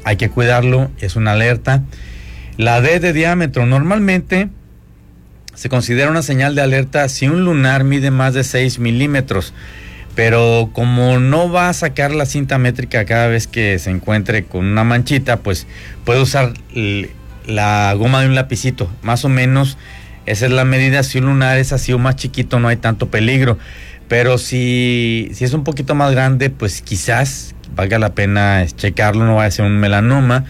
hay que cuidarlo, es una alerta. La D de diámetro, normalmente se considera una señal de alerta si un lunar mide más de 6 milímetros, pero como no va a sacar la cinta métrica cada vez que se encuentre con una manchita, pues puede usar la goma de un lapicito, más o menos esa es la medida. Si un lunar es así o más chiquito no hay tanto peligro, pero si es un poquito más grande, pues quizás valga la pena checarlo, no va a ser un melanoma.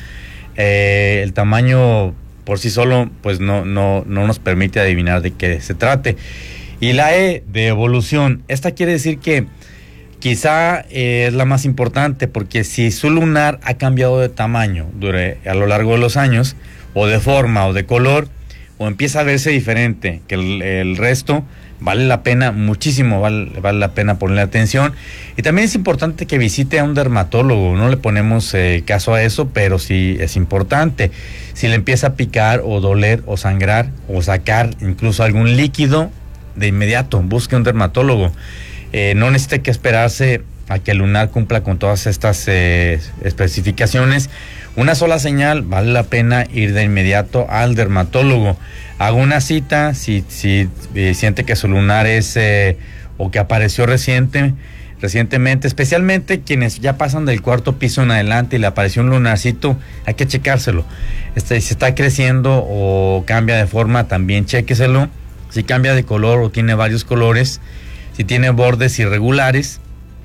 El tamaño por sí solo pues no nos permite adivinar de qué se trate. Y la E de evolución, esta quiere decir que quizá es la más importante, porque si su lunar ha cambiado de tamaño a lo largo de los años, o de forma o de color, o empieza a verse diferente que el resto, vale la pena muchísimo, vale la pena ponerle atención. Y también es importante que visite a un dermatólogo. No le ponemos caso a eso, pero sí es importante. Si le empieza a picar o doler o sangrar o sacar incluso algún líquido, de inmediato busque un dermatólogo. No necesita que esperarse a que el lunar cumpla con todas estas especificaciones. Una sola señal, vale la pena ir de inmediato al dermatólogo. Haga una cita si siente que su lunar es o que apareció recientemente, especialmente quienes ya pasan del cuarto piso en adelante y le apareció un lunarcito, hay que checárselo. Si está creciendo o cambia de forma, también chéqueselo. Si cambia de color o tiene varios colores, si tiene bordes irregulares,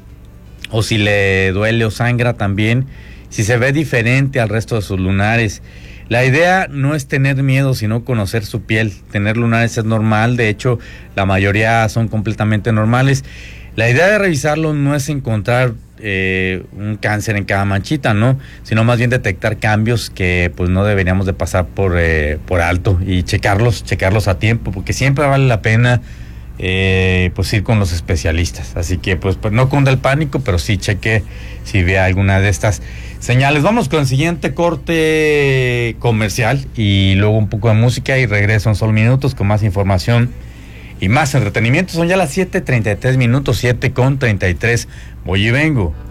o si le duele o sangra también, si se ve diferente al resto de sus lunares. La idea no es tener miedo, sino conocer su piel. Tener lunares es normal, de hecho, la mayoría son completamente normales. La idea de revisarlo no es encontrar un cáncer en cada manchita, ¿no? Sino más bien detectar cambios que pues no deberíamos de pasar por alto y checarlos a tiempo, porque siempre vale la pena pues ir con los especialistas. Así que pues no cunda el pánico, pero sí cheque si ve alguna de estas señales. Vamos con el siguiente corte comercial y luego un poco de música y regreso en solo minutos con más información y más entretenimiento. Son ya las 7:33, 7:33. Voy y vengo.